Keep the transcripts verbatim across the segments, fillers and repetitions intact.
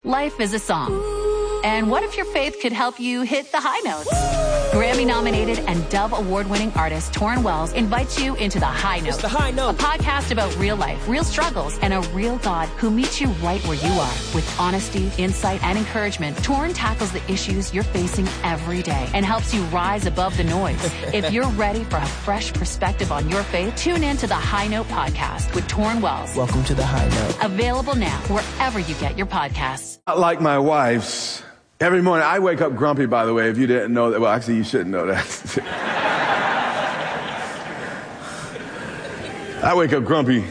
Life is a song. And what if your faith could help you hit the high notes? Grammy-nominated and Dove Award-winning artist Torrin Wells invites you into The High Note. It's The High Note. A podcast about real life, real struggles, and a real God who meets you right where you are. With honesty, insight, and encouragement, Torrin tackles the issues you're facing every day and helps you rise above the noise. If you're ready for a fresh perspective on your faith, tune in to The High Note podcast with Torrin Wells. Welcome to The High Note. Available now wherever you get your podcasts. Not like my wife's. Every morning, I wake up grumpy, by the way, if you didn't know that. Well, actually, you shouldn't know that. I wake up grumpy.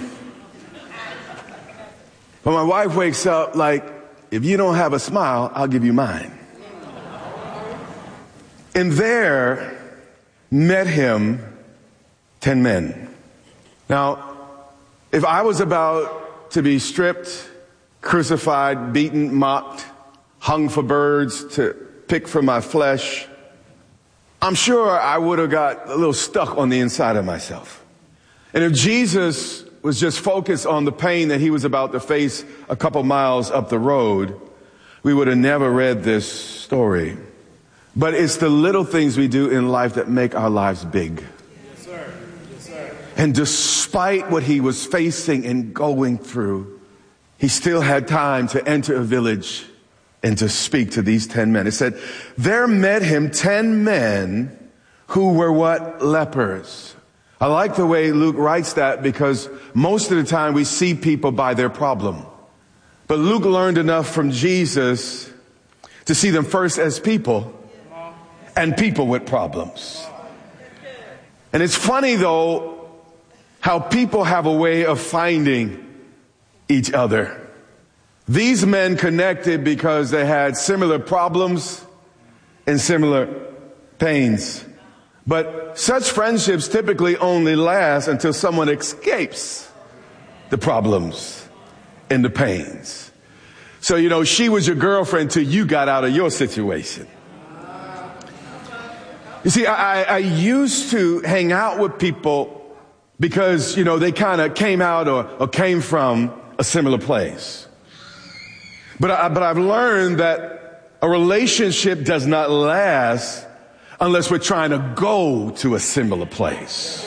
But my wife wakes up like, if you don't have a smile, I'll give you mine. And there met him ten men. Now, if I was about to be stripped, crucified, beaten, mocked, hung for birds to pick from my flesh, I'm sure I would have got a little stuck on the inside of myself. And if Jesus was just focused on the pain that he was about to face a couple miles up the road, we would have never read this story. But it's the little things we do in life that make our lives big. Yes, sir. Yes, sir. And despite what he was facing and going through, he still had time to enter a village and to speak to these ten men. It said, there met him ten men who were what? Lepers. I like the way Luke writes that because most of the time we see people by their problem. But Luke learned enough from Jesus to see them first as people and people with problems. And it's funny though, how people have a way of finding each other. These men connected because they had similar problems and similar pains. But such friendships typically only last until someone escapes the problems and the pains. So, you know, she was your girlfriend till you got out of your situation. You see, I, I used to hang out with people because, you know, they kind of came out or, or came from a similar place. But, I, but I've learned that a relationship does not last unless we're trying to go to a similar place.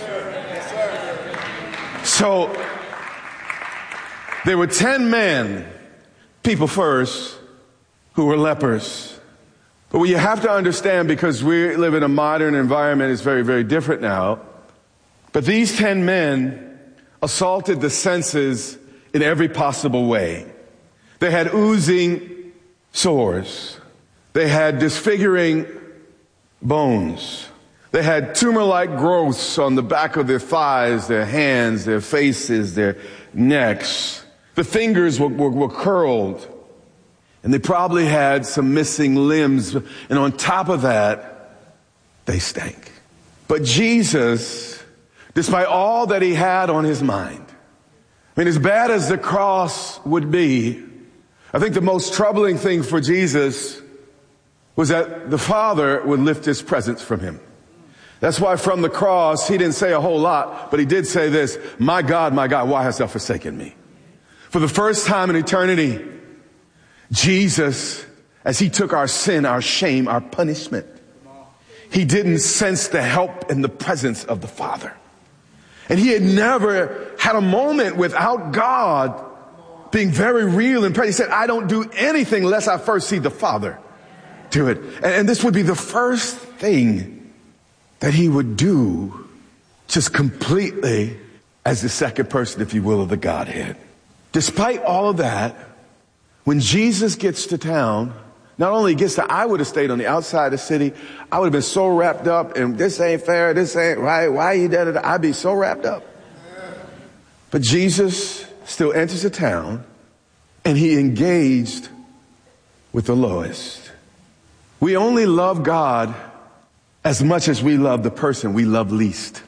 So there were ten men, people first, who were lepers. But what you have to understand, because we live in a modern environment, it's very, very different now. But these ten men assaulted the senses in every possible way. They had oozing sores. They had disfiguring bones. They had tumor-like growths on the back of their thighs, their hands, their faces, their necks. The fingers were, were, were curled. And they probably had some missing limbs. And on top of that, they stank. But Jesus, despite all that he had on his mind, I mean, as bad as the cross would be, I think the most troubling thing for Jesus was that the Father would lift his presence from him. That's why from the cross, he didn't say a whole lot, but he did say this, my God, my God, why hast thou forsaken me? For the first time in eternity, Jesus, as he took our sin, our shame, our punishment, he didn't sense the help in the presence of the Father. And he had never had a moment without God being very real and present. He said, I don't do anything unless I first see the Father do it. And, and this would be the first thing that he would do just completely as the second person, if you will, of the Godhead. Despite all of that, when Jesus gets to town, not only gets to, I would have stayed on the outside of the city. I would have been so wrapped up and this ain't fair, this ain't right, why you da da da. I'd be so wrapped up. But Jesus still enters the town and he engaged with the lowest. We only love God as much as we love the person we love least.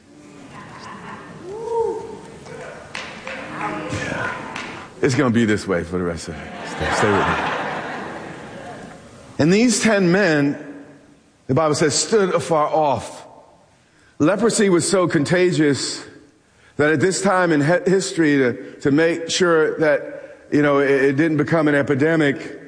Yeah. It's going to be this way for the rest of it. Stay, stay with me. And these ten men, the Bible says, stood afar off. Leprosy was so contagious that at this time in history, to, to make sure that, you know, it, it didn't become an epidemic,